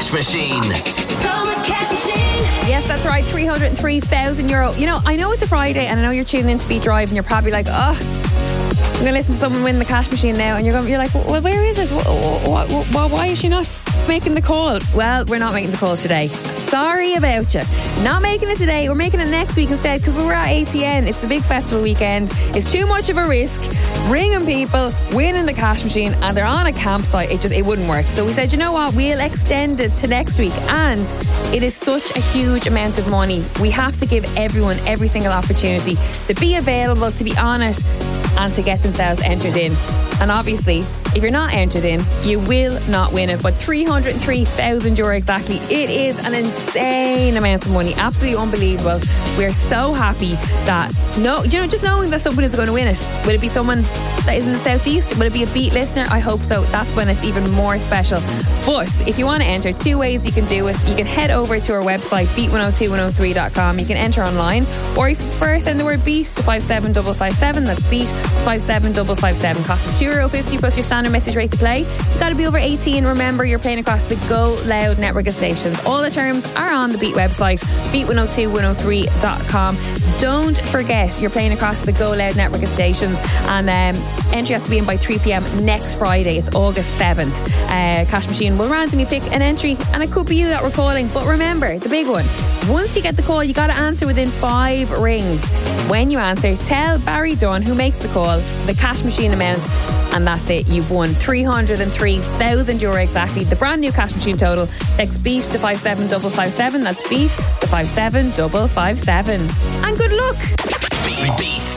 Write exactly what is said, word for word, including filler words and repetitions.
Cash Machine. Summer Cash Machine. Yes, that's right, three hundred three thousand euro. You know, I know it's a Friday and I know you're tuning in to Beat Drive and you're probably like, oh, I'm going to listen to someone win the cash machine now. And you're going, you're like, well, where is it? Why, why, why is she not making the call? Well, we're not making the call today. Sorry about you. Not making it today. We're making it next week instead because we're at A T N. It's the big festival weekend. It's too much of a risk. Ringing people, winning the cash machine, and they're on a campsite. It just, it wouldn't work. So we said, you know what? We'll extend it to next week. And it is such a huge amount of money. We have to give everyone every single opportunity to be available, to be on it, and to get themselves entered in. And obviously, if you're not entered in, you will not win it. But three hundred three thousand euro exactly. It is an insane amount of money. Absolutely unbelievable. We're so happy that, no, you know, just knowing that someone is going to win it. Will it be someone that is in the southeast? Will it be a Beat listener? I hope so. That's when it's even more special. But if you want to enter, two ways you can do it. You can head over to our website, beat one oh two one oh three dot com. You can enter online, or if you prefer, send the word beat to five seven five five seven. That's beat five seven five five seven. Cost is two euro fifty plus your standard message rate to play. You've got to be over eighteen. Remember, you're playing across the Go Loud network of stations. All the terms are on the Beat website, beat one oh two one oh three dot com. Don't forget, you're playing across the Go Loud network of stations, and um, entry has to be in by three p.m. next Friday. It's August seventh. Uh, Cash Machine will randomly pick an entry, and it could be you that we're calling. But remember, the big one, once you get the call, you got to answer within five rings. When you answer, tell Barry Dunn, who makes the call, the cash machine amount, and that's it. You've won three hundred three thousand euro exactly. The brand new cash machine total. Text beat to five seven five five seven. That's beat to five seven five five seven. And good luck. Beat, beat.